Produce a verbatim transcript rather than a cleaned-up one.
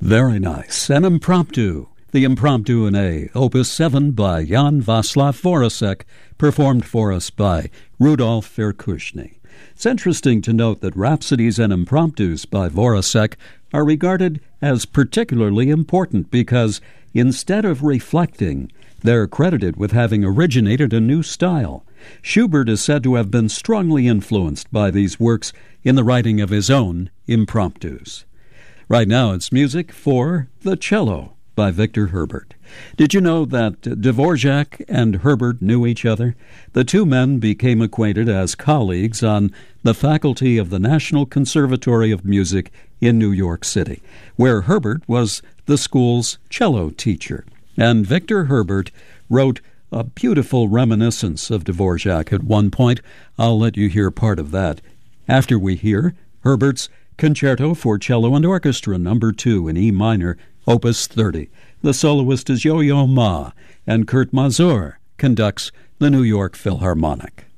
Very nice. An impromptu. The Impromptu in A, Opus seven by Jan Václav Voracek, performed for us by Rudolf Verkushny. It's interesting to note that rhapsodies and impromptus by Voracek are regarded as particularly important because, instead of reflecting, they're credited with having originated a new style. Schubert is said to have been strongly influenced by these works in the writing of his own impromptus. Right now it's music for The Cello by Victor Herbert. Did you know that Dvorak and Herbert knew each other? The two men became acquainted as colleagues on the faculty of the National Conservatory of Music in New York City, where Herbert was the school's cello teacher. And Victor Herbert wrote a beautiful reminiscence of Dvorak at one point. I'll let you hear part of that after we hear Herbert's Concerto for Cello and Orchestra Number two in E minor, Opus thirty. The soloist is Yo-Yo Ma, and Kurt Masur conducts the New York Philharmonic.